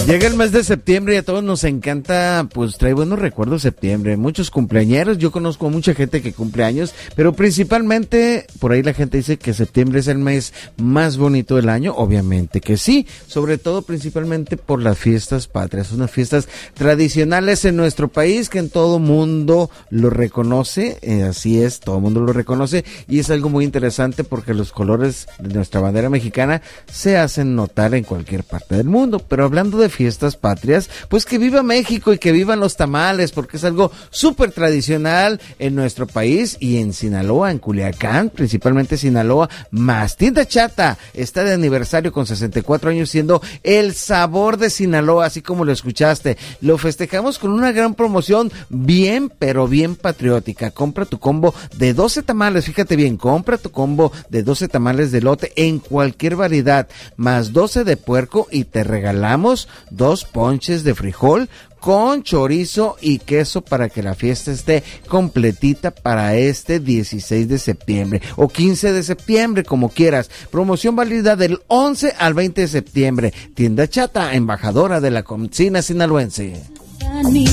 Llega el mes de septiembre y a todos nos encanta, pues trae buenos recuerdos septiembre, muchos cumpleañeros, yo conozco a mucha gente que cumple años, pero principalmente por ahí la gente dice que septiembre es el mes más bonito del año, obviamente que sí, sobre todo principalmente por las fiestas patrias, unas fiestas tradicionales en nuestro país que en todo mundo lo reconoce, así es, todo mundo lo reconoce y es algo muy interesante porque los colores de nuestra bandera mexicana se hacen notar en cualquier parte del mundo, pero hablando de fiestas patrias, pues que viva México y que vivan los tamales, porque es algo súper tradicional en nuestro país y en Sinaloa, en Culiacán, principalmente Sinaloa, más Tienda Chata está de aniversario con 64 años siendo el sabor de Sinaloa, así como lo escuchaste. Lo festejamos con una gran promoción bien, pero bien patriótica. Compra tu combo de 12 tamales, fíjate bien, compra tu combo de 12 tamales de elote en cualquier variedad, más 12 de puerco y te regalamos 2 ponches de frijol con chorizo y queso para que la fiesta esté completita para este 16 de septiembre o 15 de septiembre, como quieras. Promoción válida del 11 al 20 de septiembre. Tienda Chata, embajadora de la cocina sinaloense.